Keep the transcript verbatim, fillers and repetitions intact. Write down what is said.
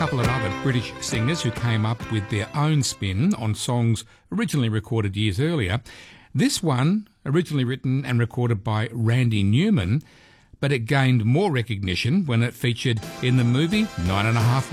couple of other British singers who came up with their own spin on songs originally recorded years earlier. This one, originally written and recorded by Randy Newman, but it gained more recognition when it featured in the movie Nine and a Half